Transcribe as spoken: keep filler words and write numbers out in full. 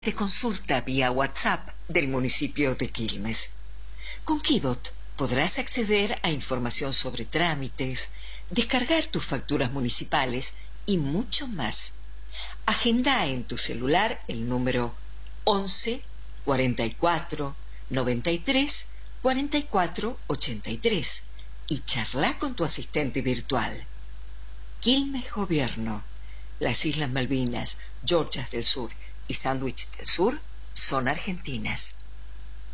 de consulta vía WhatsApp del municipio de Quilmes. Con Kibot podrás acceder a información sobre trámites, descargar tus facturas municipales y mucho más. Agenda en tu celular el número once, cuarenta y cuatro, noventa y tres, cuarenta y cuatro, ochenta y tres y charla con tu asistente virtual. Quilmes Gobierno. Las Islas Malvinas, Georgias del Sur y Sandwich del Sur son argentinas.